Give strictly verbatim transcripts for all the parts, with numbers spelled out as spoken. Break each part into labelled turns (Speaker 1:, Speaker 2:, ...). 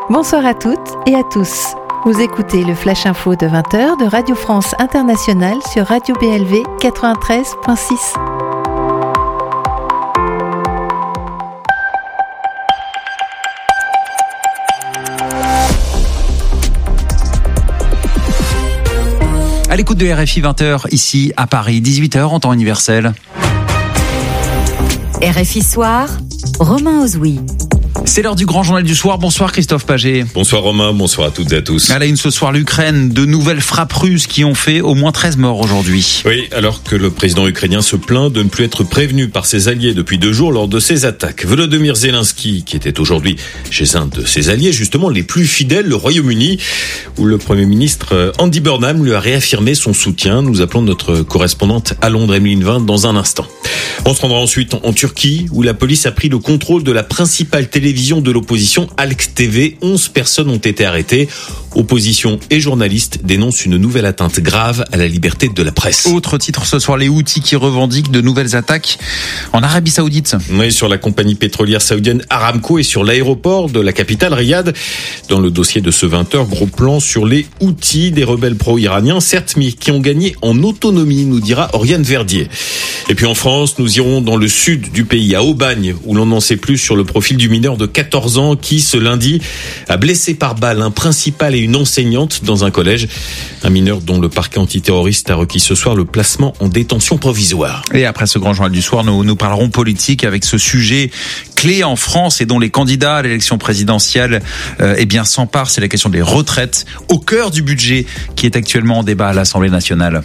Speaker 1: Bonsoir à toutes et à tous. Vous écoutez le Flash Info de vingt heures de Radio France Internationale sur Radio B L V quatre-vingt-treize virgule six.
Speaker 2: À l'écoute de R F I vingt heures, ici à Paris, dix-huit heures en temps universel.
Speaker 3: R F I Soir, Romain Ozoui.
Speaker 2: C'est l'heure du grand journal du soir. Bonsoir Christophe Paget.
Speaker 4: Bonsoir Romain, bonsoir à toutes et à tous.
Speaker 2: À la une ce soir, l'Ukraine, de nouvelles frappes russes qui ont fait au moins treize morts aujourd'hui.
Speaker 4: Oui, alors que le président ukrainien se plaint de ne plus être prévenu par ses alliés depuis deux jours lors de ces attaques. Volodymyr Zelensky, qui était aujourd'hui chez un de ses alliés, justement les plus fidèles, le Royaume-Uni, où le Premier ministre Andy Burnham lui a réaffirmé son soutien. Nous appelons notre correspondante à Londres, Emeline Vin, dans un instant. On se rendra ensuite en Turquie, où la police a pris le contrôle de la principale télévision de l'opposition Halk T V. onze personnes ont été arrêtées. Opposition et journalistes dénoncent une nouvelle atteinte grave à la liberté de la presse.
Speaker 2: Autre titre ce soir, les Houthis qui revendiquent de nouvelles attaques en Arabie Saoudite.
Speaker 4: Oui, sur la compagnie pétrolière saoudienne Aramco et sur l'aéroport de la capitale Riyad. Dans le dossier de ce vingt heures, gros plan sur les Houthis, des rebelles pro-iraniens, certes, mais qui ont gagné en autonomie, nous dira Oriane Verdier. Et puis en France, nous irons dans le sud du pays, à Aubagne, où l'on n'en sait plus sur le profil du mineur de quatorze ans qui, ce lundi, a blessé par balle un principal et une enseignante dans un collège. Un mineur dont le parquet antiterroriste a requis ce soir le placement en détention provisoire.
Speaker 2: Et après ce grand journal du soir, nous, nous parlerons politique avec ce sujet clé en France et dont les candidats à l'élection présidentielle euh, eh bien, s'emparent. C'est la question des retraites, au cœur du budget qui est actuellement en débat à l'Assemblée nationale.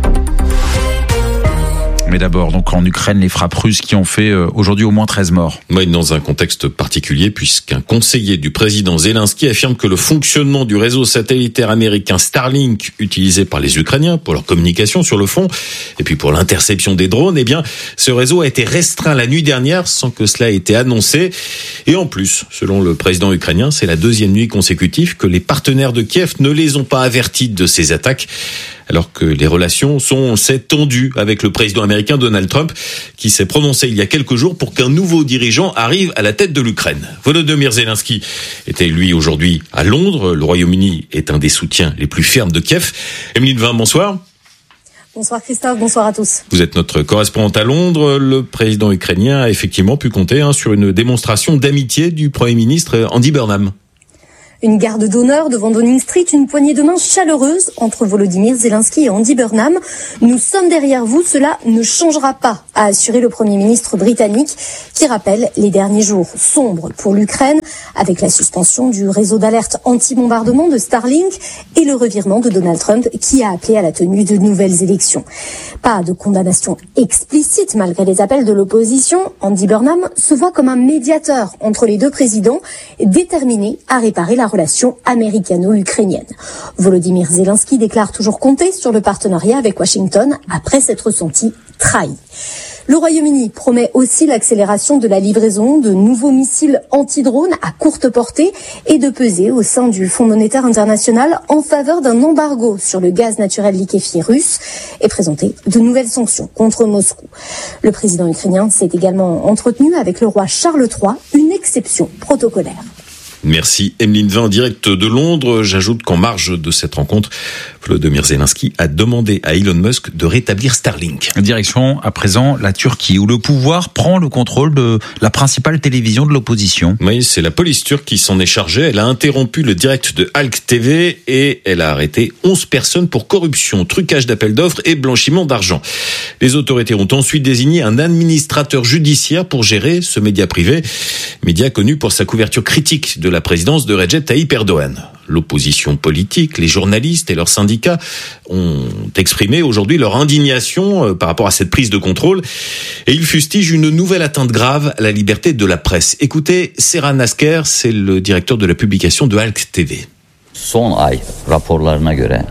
Speaker 2: Mais d'abord, donc en Ukraine, les frappes russes qui ont fait euh, aujourd'hui au moins treize morts.
Speaker 4: Oui, dans un contexte particulier, puisqu'un conseiller du président Zelensky affirme que le fonctionnement du réseau satellitaire américain Starlink, utilisé par les Ukrainiens pour leur communication sur le fond, et puis pour l'interception des drones, eh bien, ce réseau a été restreint la nuit dernière sans que cela ait été annoncé. Et en plus, selon le président ukrainien, c'est la deuxième nuit consécutive que les partenaires de Kiev ne les ont pas avertis de ces attaques, alors que les relations sont tendues avec le président américain Donald Trump, qui s'est prononcé il y a quelques jours pour qu'un nouveau dirigeant arrive à la tête de l'Ukraine. Volodymyr Zelensky était, lui, aujourd'hui à Londres. Le Royaume-Uni est un des soutiens les plus fermes de Kiev. Emeline Vin, bonsoir.
Speaker 5: Bonsoir Christophe, bonsoir à tous.
Speaker 4: Vous êtes notre correspondante à Londres. Le président ukrainien a effectivement pu compter hein, sur une démonstration d'amitié du Premier ministre Andy Burnham.
Speaker 5: Une garde d'honneur devant Downing Street, une poignée de main chaleureuse entre Volodymyr Zelensky et Andy Burnham. Nous sommes derrière vous, cela ne changera pas, a assuré le Premier ministre britannique, qui rappelle les derniers jours sombres pour l'Ukraine, avec la suspension du réseau d'alerte anti-bombardement de Starlink et le revirement de Donald Trump, qui a appelé à la tenue de nouvelles élections. Pas de condamnation explicite malgré les appels de l'opposition. Andy Burnham se voit comme un médiateur entre les deux présidents, déterminé à réparer la relation américano-ukrainienne. Volodymyr Zelensky déclare toujours compter sur le partenariat avec Washington après s'être senti trahi. Le Royaume-Uni promet aussi l'accélération de la livraison de nouveaux missiles anti-drones à courte portée et de peser au sein du Fonds monétaire international en faveur d'un embargo sur le gaz naturel liquéfié russe et présenter de nouvelles sanctions contre Moscou. Le président ukrainien s'est également entretenu avec le roi Charles trois, une exception protocolaire.
Speaker 4: Merci Emeline Vin, en direct de Londres. J'ajoute qu'en marge de cette rencontre, Volodymyr Zelensky a demandé à Elon Musk de rétablir Starlink.
Speaker 2: Direction à présent la Turquie, où le pouvoir prend le contrôle de la principale télévision de l'opposition.
Speaker 4: Oui, c'est la police turque qui s'en est chargée. Elle a interrompu le direct de Halk T V et elle a arrêté onze personnes pour corruption, trucage d'appels d'offres et blanchiment d'argent. Les autorités ont ensuite désigné un administrateur judiciaire pour gérer ce média privé, média connu pour sa couverture critique de la présidence de Recep Tayyip Erdogan. L'opposition politique, les journalistes et leurs syndicats ont exprimé aujourd'hui leur indignation par rapport à cette prise de contrôle et ils fustigent une nouvelle atteinte grave à la liberté de la presse. Écoutez, Serhan Asker, c'est le directeur de la publication de Halk T V.
Speaker 6: Son ay raporlarına göre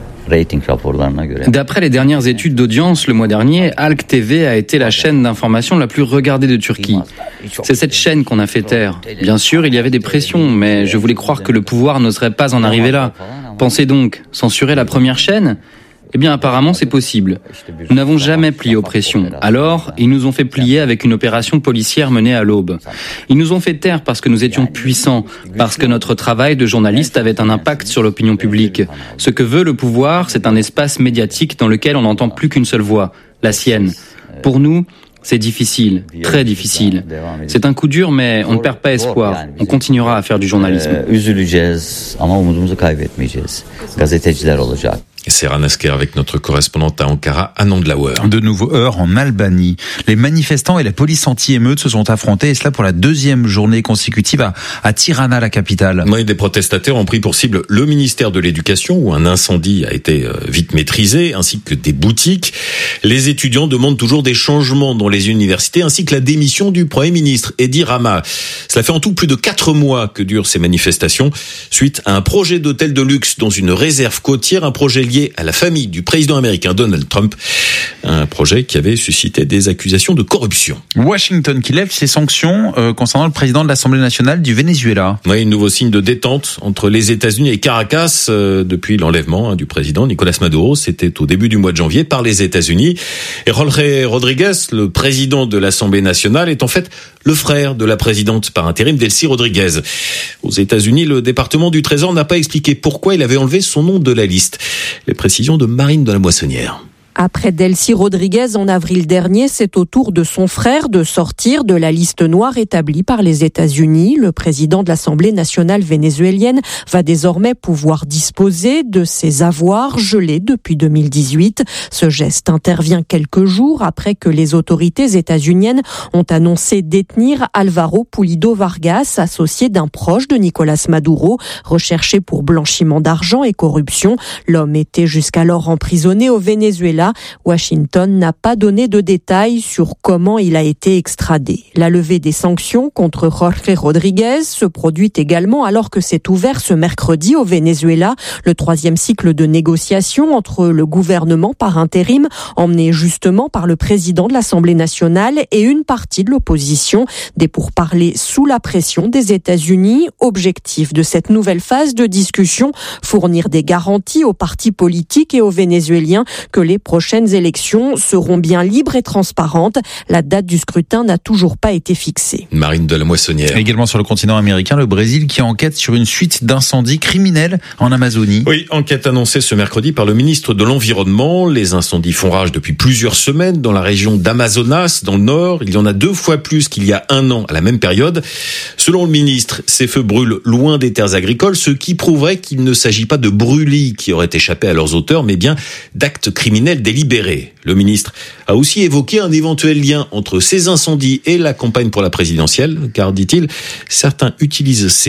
Speaker 7: D'après les dernières études d'audience, le mois dernier, Halk T V a été la chaîne d'information la plus regardée de Turquie. C'est cette chaîne qu'on a fait taire. Bien sûr, il y avait des pressions, mais je voulais croire que le pouvoir n'oserait pas en arriver là. Pensez donc, censurer la première chaîne ? Eh bien, apparemment, c'est possible. Nous n'avons jamais plié aux pressions. Alors, ils nous ont fait plier avec une opération policière menée à l'aube. Ils nous ont fait taire parce que nous étions puissants, parce que notre travail de journaliste avait un impact sur l'opinion publique. Ce que veut le pouvoir, c'est un espace médiatique dans lequel on n'entend plus qu'une seule voix, la sienne. Pour nous, c'est difficile, très difficile. C'est un coup dur, mais on ne perd pas espoir. On continuera à faire du journalisme.
Speaker 4: Et c'est Ranasker avec notre correspondante à Ankara, Anand Lauer.
Speaker 2: De nouveaux heurts en Albanie. Les manifestants et la police anti-émeute se sont affrontés, et cela pour la deuxième journée consécutive à, à Tirana, la capitale.
Speaker 4: Oui, des protestataires ont pris pour cible le ministère de l'Éducation, où un incendie a été vite maîtrisé, ainsi que des boutiques. Les étudiants demandent toujours des changements dans les universités, ainsi que la démission du Premier ministre, Edi Rama. Cela fait en tout plus de quatre mois que durent ces manifestations, suite à un projet d'hôtel de luxe dans une réserve côtière, un projet lié à la famille du président américain Donald Trump, un projet qui avait suscité des accusations de corruption.
Speaker 2: Washington qui lève ses sanctions euh, concernant le président de l'Assemblée nationale du Venezuela.
Speaker 4: Oui, un nouveau signe de détente entre les États-Unis et Caracas euh, depuis l'enlèvement hein, du président Nicolás Maduro. C'était au début du mois de janvier par les États-Unis. Et Jorge Rodríguez, le président de l'Assemblée nationale, est en fait le frère de la présidente par intérim Delcy Rodríguez. Aux États-Unis, le département du Trésor n'a pas expliqué pourquoi il avait enlevé son nom de la liste. Les précisions de Marine de la Moissonnière.
Speaker 8: Après Delcy Rodríguez en avril dernier, c'est au tour de son frère de sortir de la liste noire établie par les États-Unis. Le président de l'Assemblée nationale vénézuélienne va désormais pouvoir disposer de ses avoirs gelés depuis deux mille dix-huit. Ce geste intervient quelques jours après que les autorités états-uniennes ont annoncé détenir Álvaro Pulido Vargas, associé d'un proche de Nicolás Maduro, recherché pour blanchiment d'argent et corruption. L'homme était jusqu'alors emprisonné au Venezuela. Washington n'a pas donné de détails sur comment il a été extradé. La levée des sanctions contre Jorge Rodríguez se produit également alors que s'est ouvert ce mercredi au Venezuela le troisième cycle de négociations entre le gouvernement par intérim, emmené justement par le président de l'Assemblée nationale et une partie de l'opposition. Des pourparlers sous la pression des États-Unis. Objectif de cette nouvelle phase de discussion, fournir des garanties aux partis politiques et aux Vénézuéliens que les prochaines élections seront bien libres et transparentes. La date du scrutin n'a toujours pas été fixée.
Speaker 4: Marine de la Moissonnière.
Speaker 2: Également sur le continent américain, le Brésil qui enquête sur une suite d'incendies criminels en Amazonie.
Speaker 4: Oui, enquête annoncée ce mercredi par le ministre de l'Environnement. Les incendies font rage depuis plusieurs semaines dans la région d'Amazonas, dans le nord. Il y en a deux fois plus qu'il y a un an à la même période. Selon le ministre, ces feux brûlent loin des terres agricoles, ce qui prouverait qu'il ne s'agit pas de brûlis qui auraient échappé à leurs auteurs, mais bien d'actes criminels délibéré. Le ministre a aussi évoqué un éventuel lien entre ces incendies et la campagne pour la présidentielle, car, dit-il, certains utilisent ces